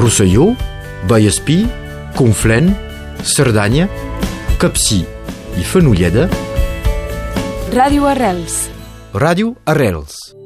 Rosselló, Vallespí, Conflent, Cerdanya, Capcir i Fenolleda. Ràdio Arrels. Ràdio Arrels.